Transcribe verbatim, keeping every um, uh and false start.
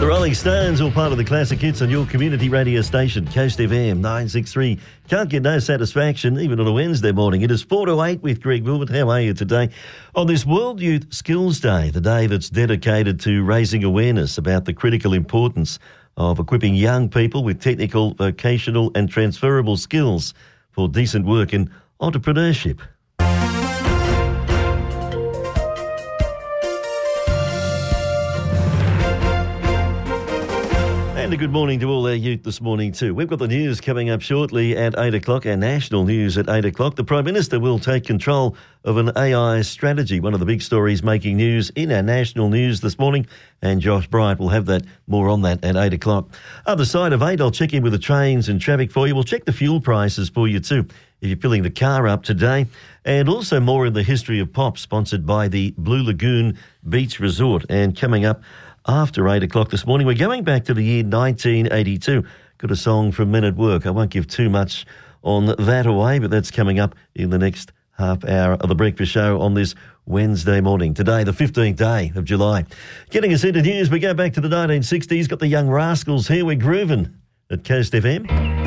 The Rolling Stones, all part of the classic hits on your community radio station, Coast F M nine sixty-three. Can't get no satisfaction, even on a Wednesday morning. It is four to eight with Greg Wilmot. How are you today? On this World Youth Skills Day, the day that's dedicated to raising awareness about the critical importance of equipping young people with technical, vocational and transferable skills for decent work and entrepreneurship. And a good morning to all our youth this morning too. We've got the news coming up shortly at eight o'clock, our national news at eight o'clock. The Prime Minister will take control of an A I strategy, one of the big stories making news in our national news this morning. And Josh Bryant will have that, more on that at eight o'clock. Other side of eight, I'll check in with the trains and traffic for you. We'll check the fuel prices for you too, if you're filling the car up today. And also more in the history of pop, sponsored by the Blue Lagoon Beach Resort. And coming up after eight o'clock this morning, we're going back to the year nineteen eighty-two. Got a song from Men at Work. I won't give too much on that away, but that's coming up in the next half hour of the breakfast show on this Wednesday morning. Today, the fifteenth day of July. Getting us into news, we go back to the nineteen sixties. Got the Young Rascals here. We're grooving at Coast F M.